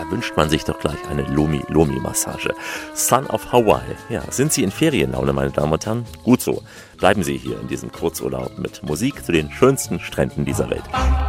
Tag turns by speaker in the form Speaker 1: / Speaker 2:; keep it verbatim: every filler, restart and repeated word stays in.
Speaker 1: da wünscht man sich doch gleich eine Lomi-Lomi-Massage. Son of Hawaii. Ja, sind Sie in Ferienlaune, meine Damen und Herren? Gut so. Bleiben Sie hier in diesem Kurzurlaub mit Musik zu den schönsten Stränden dieser Welt.